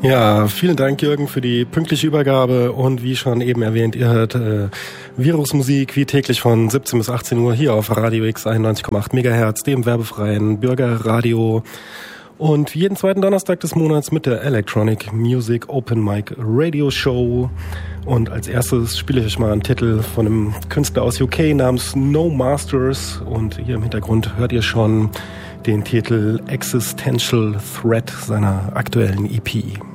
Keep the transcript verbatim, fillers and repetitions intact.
Ja, vielen Dank, Jürgen, für die pünktliche Übergabe. Und wie schon eben erwähnt, ihr hört äh, Virusmusik wie täglich von siebzehn bis achtzehn Uhr hier auf Radio X einundneunzig Komma acht Megahertz, dem werbefreien Bürgerradio. Und jeden zweiten Donnerstag des Monats mit der Electronic Music Open Mic Radio Show. Und als erstes spiele ich euch mal einen Titel von einem Künstler aus U K namens No Masters. Und hier im Hintergrund hört ihr schon den Titel Existential Threat seiner aktuellen E P.